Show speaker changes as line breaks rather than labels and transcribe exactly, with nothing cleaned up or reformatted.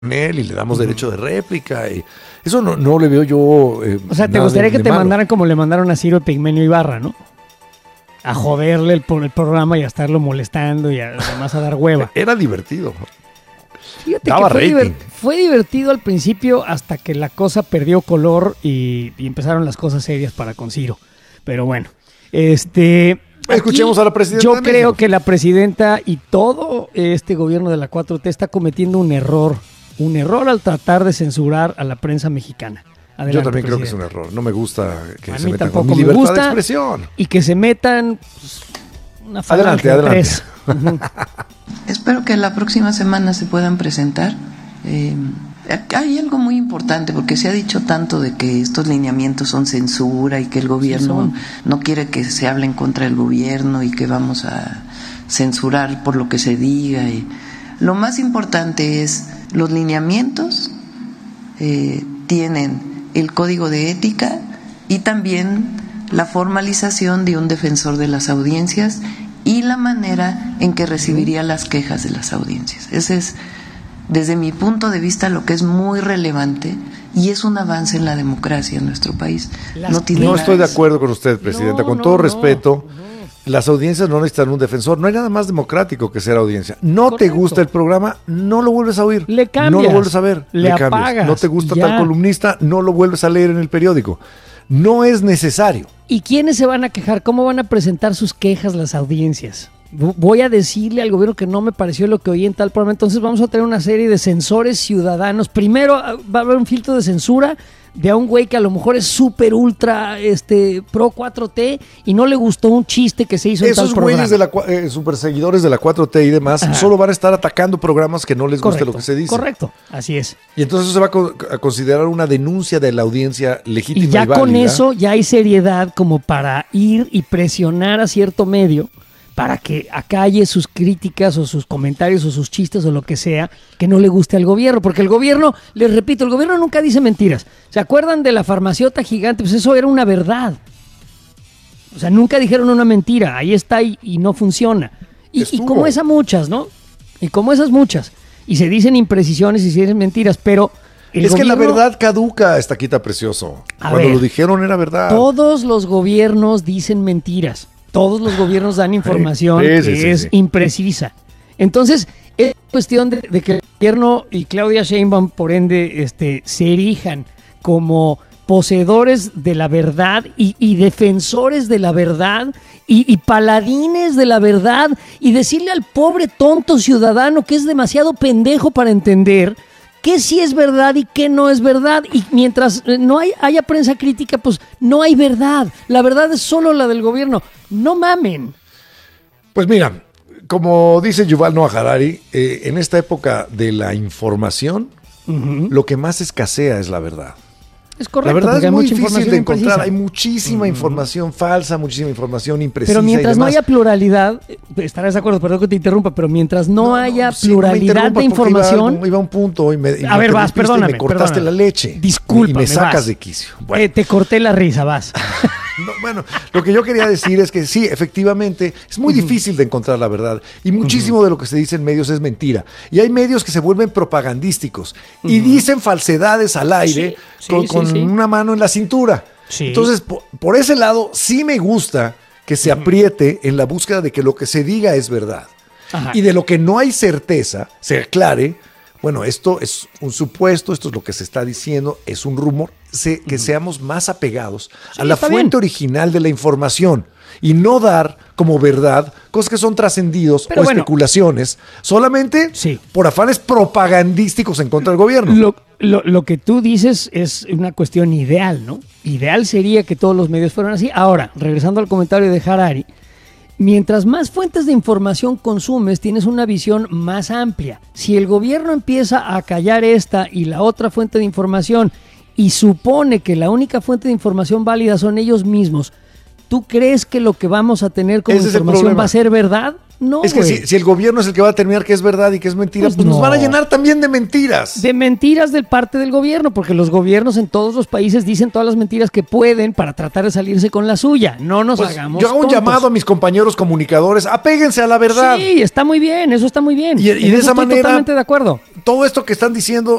él y le damos uh-huh. derecho de réplica. Y eso no, no le veo yo. Eh,
o sea, ¿te gustaría de, que de te malo. mandaran como le mandaron a Ciro Pigmenio Ibarra, ¿no? A joderle el, el programa y a estarlo molestando y a, además a dar hueva.
Era divertido.
Fíjate Daba que fue, divert, fue divertido al principio hasta que la cosa perdió color y, y empezaron las cosas serias para con Ciro. Pero bueno, este...
Escuchemos a la presidenta.
Yo creo que la presidenta y todo este gobierno de la cuatro T está cometiendo un error. Un error al tratar de censurar a la prensa mexicana. Adelante,
yo también
presidente.
creo que es un error. No me gusta que
a
se
mí
metan
tampoco
con mi
me
libertad
gusta
de expresión.
Y que se metan pues, una
adelante, adelante.
Tres.
Espero que la próxima semana se puedan presentar. Eh, hay algo muy importante porque se ha dicho tanto de que estos lineamientos son censura y que el gobierno sí no quiere que se hable en contra del gobierno y que vamos a censurar por lo que se diga. Y lo más importante es los lineamientos eh, tienen el código de ética y también la formalización de un defensor de las audiencias y la manera en que recibiría las quejas de las audiencias. Ese es, desde mi punto de vista, lo que es muy relevante y es un avance en la democracia en nuestro país.
No, tiene no estoy de acuerdo con usted, Presidenta, no, con no, todo no, respeto. No. Las audiencias no necesitan un defensor. No hay nada más democrático que ser audiencia. No Correcto. Te gusta el programa, no lo vuelves a oír.
Le cambias.
No lo vuelves a ver.
Le, le apagas.
No te gusta ya. Tal columnista, no lo vuelves a leer en el periódico. No es necesario.
¿Y quiénes se van a quejar? ¿Cómo van a presentar sus quejas las audiencias? Voy a decirle al gobierno que no me pareció lo que oí en tal programa. Entonces vamos a tener una serie de censores ciudadanos. Primero va a haber un filtro de censura de a un güey que a lo mejor es súper ultra este, pro cuatro T y no le gustó un chiste que se hizo en tal programa.
Esos güeyes de la, eh, super seguidores de la cuatro T y demás Ajá. solo van a estar atacando programas que no les guste lo que se dice.
Correcto, así es.
Y entonces eso se va a, co- a considerar una denuncia de la audiencia legítima y,
y ya
y válida.
Con eso ya hay seriedad como para ir y presionar a cierto medio para que acalle sus críticas o sus comentarios o sus chistes o lo que sea que no le guste al gobierno, porque el gobierno, les repito, el gobierno nunca dice mentiras. ¿Se acuerdan de la farmaciota gigante? Pues eso era una verdad. O sea, nunca dijeron una mentira, ahí está y, y no funciona. Y, y como esas muchas, ¿no? Y como esas muchas. Y se dicen imprecisiones y se dicen mentiras, pero... El
es
gobierno,
que la verdad caduca, Estaquita Precioso. Cuando ver, lo dijeron era verdad.
Todos los gobiernos dicen mentiras. Todos los gobiernos dan información sí, sí, que sí, es sí. imprecisa. Entonces, es cuestión de, de que el gobierno y Claudia Sheinbaum, por ende, este, se erijan como poseedores de la verdad y, y defensores de la verdad y, y paladines de la verdad y decirle al pobre tonto ciudadano que es demasiado pendejo para entender qué sí es verdad y qué no es verdad. Y mientras no hay, haya prensa crítica, pues no hay verdad. La verdad es solo la del gobierno. No mamen.
Pues mira, como dice Yuval Noah Harari, eh, en esta época de la información, uh-huh. lo que más escasea es la verdad.
Es correcto.
La verdad es muy difícil de encontrar. Imprecisa. Hay muchísima uh-huh. información falsa, muchísima información imprecisa.
Pero mientras no haya pluralidad, estarás de acuerdo, perdón que te interrumpa, pero mientras no, no haya no,
sí,
pluralidad
no
de información.
Iba, iba a un punto y me, y
a
me
ver, vas, perdóname.
Me cortaste
perdóname.
la leche.
Disculpa.
Y me sacas
vas.
de quicio. Bueno.
Eh, te corté la risa, vas.
No, bueno, lo que yo quería decir es que sí, efectivamente, es muy uh-huh. difícil de encontrar la verdad y muchísimo uh-huh. de lo que se dice en medios es mentira. Y hay medios que se vuelven propagandísticos uh-huh. y dicen falsedades al aire sí, con, sí, con sí, sí. una mano en la cintura. Sí. Entonces, por, por ese lado, sí me gusta que se apriete uh-huh. en la búsqueda de que lo que se diga es verdad. Ajá. Y de lo que no hay certeza, se aclare. Bueno, esto es un supuesto, esto es lo que se está diciendo, es un rumor, se, que uh-huh. seamos más apegados sí, a la fuente bien. original de la información y no dar como verdad cosas que son trascendidos Pero o bueno, especulaciones solamente sí. por afanes propagandísticos en contra del gobierno.
Lo, lo, lo que tú dices es una cuestión ideal, ¿no? Ideal sería que todos los medios fueran así. Ahora, regresando al comentario de Harari, mientras más fuentes de información consumes, tienes una visión más amplia. Si el gobierno empieza a callar esta y la otra fuente de información y supone que la única fuente de información válida son ellos mismos, ¿tú crees que lo que vamos a tener como Ese información va a ser verdad? No,
es que si, si el gobierno es el que va a determinar qué es verdad y qué es mentira, pues, pues no. nos van a llenar también de mentiras.
De mentiras de parte del gobierno, porque los gobiernos en todos los países dicen todas las mentiras que pueden para tratar de salirse con la suya. No nos
pues
hagamos
Yo hago un
tontos.
llamado a mis compañeros comunicadores, apéguense a la verdad.
Sí, está muy bien, eso está muy bien.
Y, y de esa
estoy
manera,
totalmente de acuerdo.
Todo esto que están diciendo